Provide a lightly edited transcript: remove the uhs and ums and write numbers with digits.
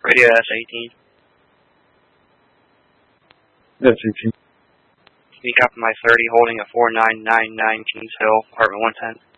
Radio S18. S18. Speak up my 30 holding a 4999 Kings Hill, apartment 110.